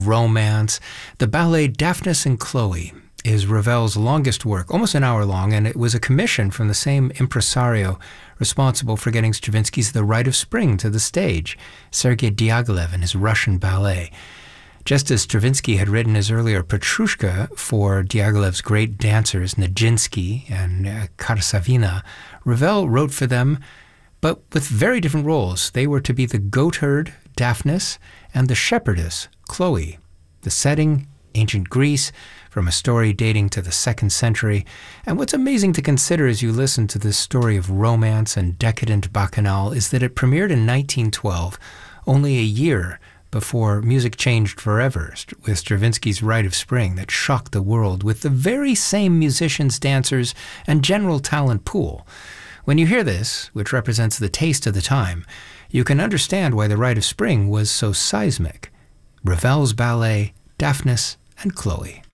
romance. The ballet Daphnis and Chloe is Ravel's longest work, almost an hour long, and it was a commission from the same impresario responsible for getting Stravinsky's The Rite of Spring to the stage, Sergei Diaghilev and his Russian ballet. Just as Stravinsky had written his earlier Petrushka for Diaghilev's great dancers Nijinsky and Karsavina, Ravel wrote for them, but with very different roles. They were to be the goatherd, Daphnis, and the shepherdess, Chloe. The setting, ancient Greece, from a story dating to the 2nd century. And what's amazing to consider as you listen to this story of romance and decadent bacchanal is that it premiered in 1912, only a year before music changed forever with Stravinsky's Rite of Spring that shocked the world with the very same musicians, dancers, and general talent pool. When you hear this, which represents the taste of the time, you can understand why the Rite of Spring was so seismic. Ravel's ballet, Daphnis and Chloe.